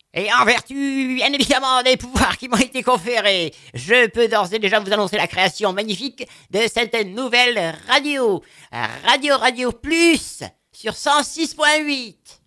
Et en vertu, bien évidemment, des pouvoirs qui m'ont été conférés, je peux d'ores et déjà vous annoncer la création magnifique de cette nouvelle radio. Radio Radio Plus sur 106.8.